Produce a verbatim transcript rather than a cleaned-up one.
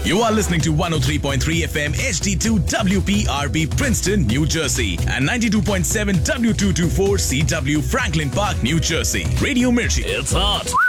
You are listening to one oh three point three F M H D two W P R P Princeton, New Jersey and ninety-two point seven W two twenty-four C W Franklin Park, New Jersey. Radio Mirchi. It's hot.